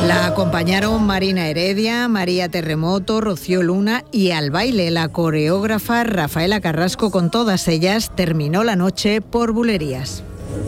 La acompañaron Marina Heredia, María Terremoto, Rocío Luna y al baile la coreógrafa Rafaela Carrasco. Con todas ellas terminó la noche por Bulerías.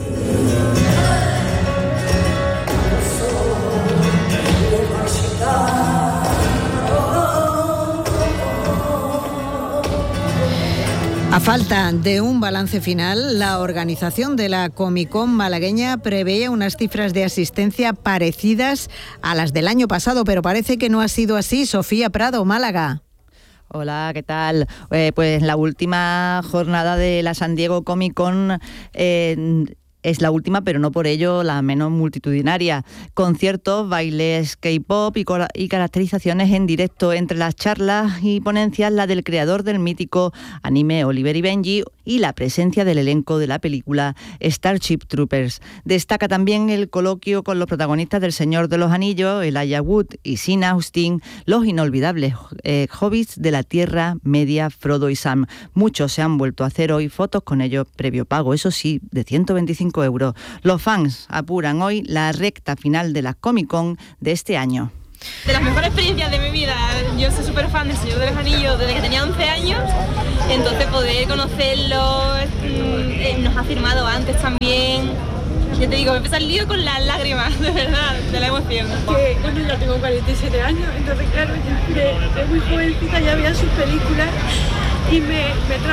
A falta de un balance final, la organización de la Comic-Con malagueña preveía unas cifras de asistencia parecidas a las del año pasado, pero parece que no ha sido así. Sofía Prado, Málaga. Hola, ¿qué tal? Pues la última jornada de la San Diego Comic Con es la última, pero no por ello la menos multitudinaria. Conciertos, bailes K-pop y caracterizaciones en directo. Entre las charlas y ponencias, la del creador del mítico anime Oliver y Benji y la presencia del elenco de la película Starship Troopers. Destaca también el coloquio con los protagonistas del Señor de los Anillos, Elijah Wood y Sean Austin, los inolvidables hobbits de la Tierra Media, Frodo y Sam. Muchos se han vuelto a hacer hoy fotos con ellos previo pago, eso sí, de 125 euros. Los fans apuran hoy la recta final de la Comic Con de este año. De las mejores experiencias de mi vida. Yo soy súper fan del Señor de los Anillos desde que tenía 11 años, entonces poder conocerlo, nos ha firmado antes también. Yo te digo, me empieza el lío con las lágrimas, de verdad, de la emoción. Que, bueno, yo tengo 47 años, entonces claro, de muy jovencita ya veía sus películas y me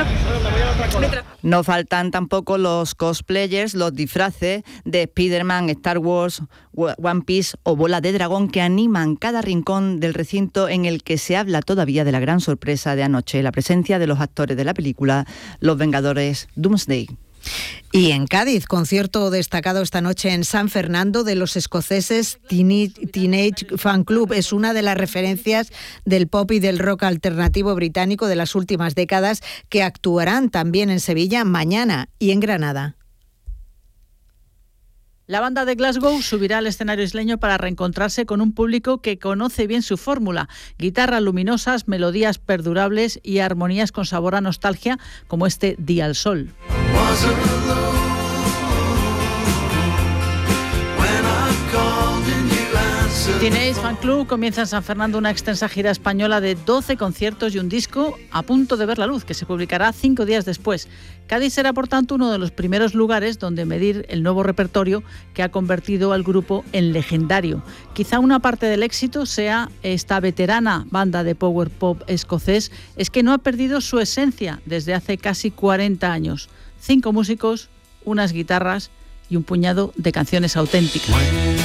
No faltan tampoco los cosplayers, los disfraces de Spider-Man, Star Wars, One Piece o Bola de Dragón que animan cada rincón del recinto, en el que se habla todavía de la gran sorpresa de anoche, la presencia de los actores de la película Los Vengadores Doomsday. Y en Cádiz, concierto destacado esta noche en San Fernando de los escoceses Teenage Fan Club. Es una de las referencias del pop y del rock alternativo británico de las últimas décadas, que actuarán también en Sevilla mañana y en Granada. La banda de Glasgow subirá al escenario isleño para reencontrarse con un público que conoce bien su fórmula: guitarras luminosas, melodías perdurables y armonías con sabor a nostalgia, como este Día al Sol. Teenage Fan Club comienza en San Fernando una extensa gira española de 12 conciertos y un disco a punto de ver la luz, que se publicará 5 días después. Cádiz será, por tanto, uno de los primeros lugares donde medir el nuevo repertorio que ha convertido al grupo en legendario. Quizá una parte del éxito sea esta veterana banda de power pop escocés, es que no ha perdido su esencia desde hace casi 40 años. 5 músicos, unas guitarras y un puñado de canciones auténticas.